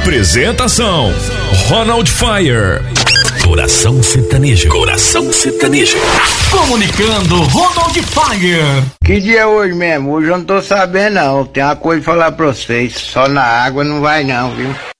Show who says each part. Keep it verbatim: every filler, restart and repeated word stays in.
Speaker 1: Apresentação: Ronald Fire. Coração Sertanejo. Coração Sertanejo. Comunicando, Ronald Fire.
Speaker 2: Que dia é hoje mesmo? Hoje eu não tô sabendo não. Tem uma coisa pra falar pra vocês. Só na água não vai não, viu?